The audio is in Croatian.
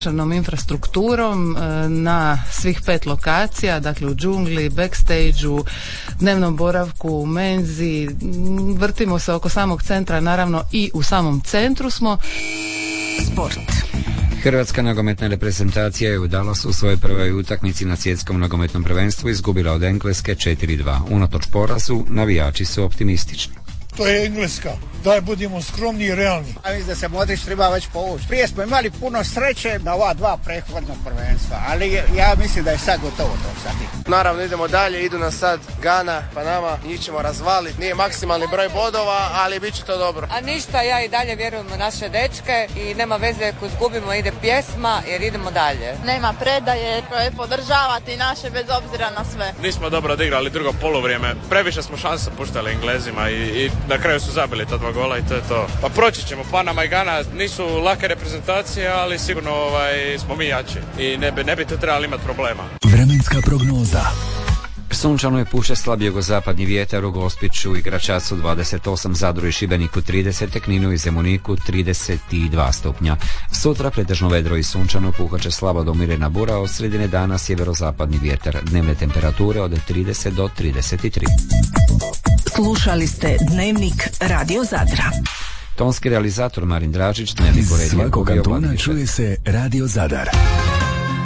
infrastrukturom na svih 5 lokacija, dakle u džungli, backstage-u, dnevnom boravku, u menzi, vrtimo se oko samog centra, naravno i u samom centru smo. Sport. Hrvatska nogometna reprezentacija je u Dallasu u svojoj prvoj utakmici na svjetskom nogometnom prvenstvu izgubila od Engleske 4-2. Unatoč porazu, navijači su optimistični. To je Engleska. Daj, budimo skromni i realni. A mislim da se Modrić treba već povući. Prije smo imali puno sreće na ova 2 prethodna prvenstva, ali ja mislim da je sad gotovo to sad. Naravno idemo dalje, idu nas sad Gana, Panama, njih ćemo razvaliti. Nije maksimalni broj bodova, ali bit će to dobro. A ništa, ja i dalje vjerujem u naše dečke i nema veze ako izgubimo, ide pjesma jer idemo dalje. Nema predaje, podržavati naše bez obzira na sve. Nismo dobro odigrali drugo poluvrijeme, previše smo šansa puštali Englezima i na kraju su zabili ta 2 gola i to je to. Pa proći ćemo, Panama i Gana nisu lake reprezentacije, ali sigurno smo mi jači i ne bi to trebali imati problema. Vremenska prognoza. Sunčano je, puše slab jugozapadni vjetar, u Gospiću i Gračacu 28, Zadru i Šibeniku 30, te Kninu i Zemuniku 32 stupnja. Sutra pretežno vedro i sunčano, puhat će slabo do umjerena bura, od sredine dana sjeverozapadni vjetar, dnevne temperature od 30 do 33. Slušali ste Dnevnik Radio Zadra. Tonski realizator Marin Dražić, Dnevnik uredio. Svakog kantona čuje se Radio Zadar.